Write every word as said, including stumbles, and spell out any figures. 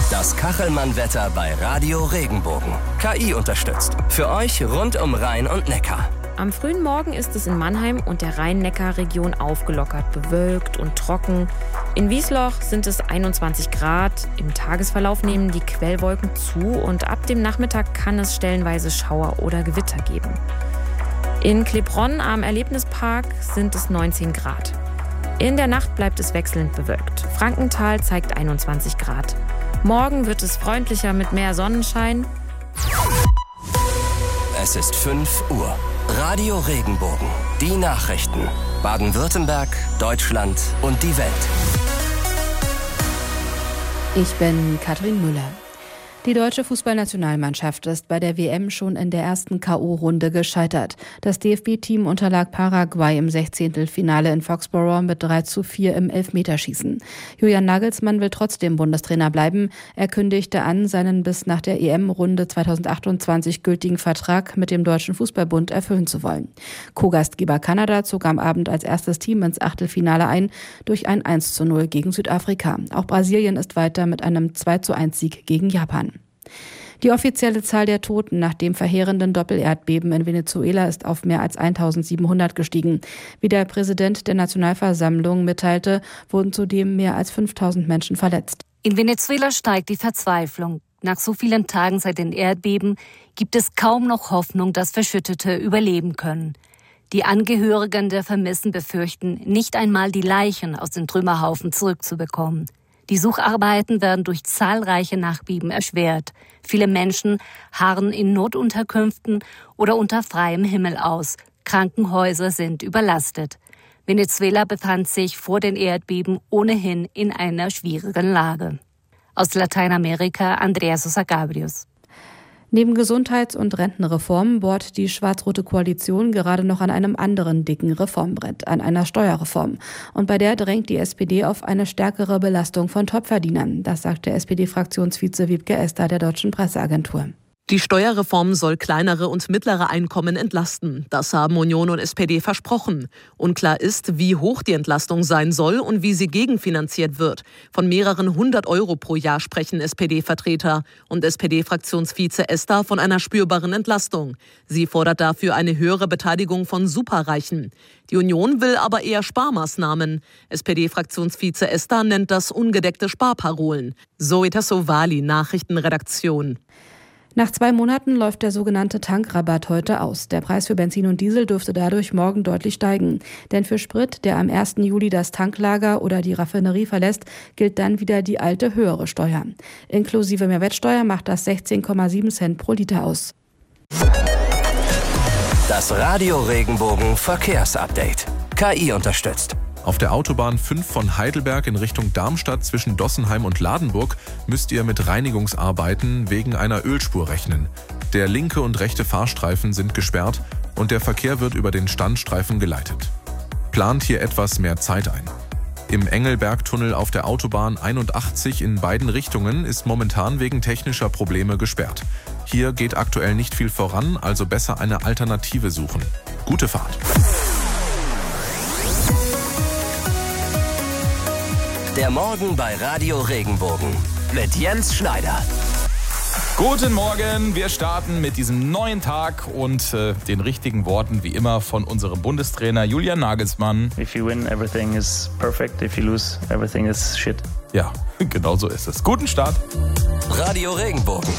Das Kachelmann-Wetter bei Radio Regenbogen. K I unterstützt. Für euch rund um Rhein und Neckar. Am frühen Morgen ist es in Mannheim und der Rhein-Neckar-Region aufgelockert, bewölkt und trocken. In Wiesloch sind es einundzwanzig Grad. Im Tagesverlauf nehmen die Quellwolken zu und ab dem Nachmittag kann es stellenweise Schauer oder Gewitter geben. In Klebronn am Erlebnispark sind es neunzehn Grad. In der Nacht bleibt es wechselnd bewölkt. Frankenthal zeigt einundzwanzig Grad. Morgen wird es freundlicher mit mehr Sonnenschein. Es ist fünf Uhr. Radio Regenbogen. Die Nachrichten. Baden-Württemberg, Deutschland und die Welt. Ich bin Katrin Müller. Die deutsche Fußballnationalmannschaft ist bei der W M schon in der ersten K O-Runde gescheitert. Das D F B-Team unterlag Paraguay im Sechzehntelfinale in Foxborough mit drei zu vier im Elfmeterschießen. Julian Nagelsmann will trotzdem Bundestrainer bleiben. Er kündigte an, seinen bis nach der E M-Runde zweitausendachtundzwanzig gültigen Vertrag mit dem Deutschen Fußballbund erfüllen zu wollen. Co-Gastgeber Kanada zog am Abend als erstes Team ins Achtelfinale ein durch ein eins zu null gegen Südafrika. Auch Brasilien ist weiter mit einem zwei zu eins Sieg gegen Japan. Die offizielle Zahl der Toten nach dem verheerenden Doppelerdbeben in Venezuela ist auf mehr als eintausendsiebenhundert gestiegen. Wie der Präsident der Nationalversammlung mitteilte, wurden zudem mehr als fünftausend Menschen verletzt. In Venezuela steigt die Verzweiflung. Nach so vielen Tagen seit den Erdbeben gibt es kaum noch Hoffnung, dass Verschüttete überleben können. Die Angehörigen der Vermissten befürchten, nicht einmal die Leichen aus den Trümmerhaufen zurückzubekommen. Die Sucharbeiten werden durch zahlreiche Nachbeben erschwert. Viele Menschen harren in Notunterkünften oder unter freiem Himmel aus. Krankenhäuser sind überlastet. Venezuela befand sich vor den Erdbeben ohnehin in einer schwierigen Lage. Aus Lateinamerika Andrea Sosa Gabrius. Neben Gesundheits- und Rentenreformen bohrt die schwarz-rote Koalition gerade noch an einem anderen dicken Reformbrett, an einer Steuerreform. Und bei der drängt die S P D auf eine stärkere Belastung von Topverdienern. Das sagte S P D-Fraktionsvize Wiebke Esther der Deutschen Presseagentur. Die Steuerreform soll kleinere und mittlere Einkommen entlasten. Das haben Union und S P D versprochen. Unklar ist, wie hoch die Entlastung sein soll und wie sie gegenfinanziert wird. Von mehreren hundert Euro pro Jahr sprechen S P D-Vertreter und S P D-Fraktionsvize Esther von einer spürbaren Entlastung. Sie fordert dafür eine höhere Beteiligung von Superreichen. Die Union will aber eher Sparmaßnahmen. S P D-Fraktionsvize Esther nennt das ungedeckte Sparparolen. Zoe Tassovali, Nachrichtenredaktion. Nach zwei Monaten läuft der sogenannte Tankrabatt heute aus. Der Preis für Benzin und Diesel dürfte dadurch morgen deutlich steigen. Denn für Sprit, der am ersten Juli das Tanklager oder die Raffinerie verlässt, gilt dann wieder die alte höhere Steuer. Inklusive Mehrwertsteuer macht das sechzehn Komma sieben Cent pro Liter aus. Das Radio Regenbogen Verkehrsupdate. K I unterstützt. Auf der Autobahn fünf von Heidelberg in Richtung Darmstadt zwischen Dossenheim und Ladenburg müsst ihr mit Reinigungsarbeiten wegen einer Ölspur rechnen. Der linke und rechte Fahrstreifen sind gesperrt und der Verkehr wird über den Standstreifen geleitet. Plant hier etwas mehr Zeit ein. Im Engelbergtunnel auf der Autobahn einundachtzig in beiden Richtungen ist momentan wegen technischer Probleme gesperrt. Hier geht aktuell nicht viel voran, also besser eine Alternative suchen. Gute Fahrt! Der Morgen bei Radio Regenbogen mit Jens Schneider. Guten Morgen, wir starten mit diesem neuen Tag und äh, den richtigen Worten wie immer von unserem Bundestrainer Julian Nagelsmann. If you win, everything is perfect. If you lose, everything is shit. Ja, genau so ist es. Guten Start. Radio Regenbogen.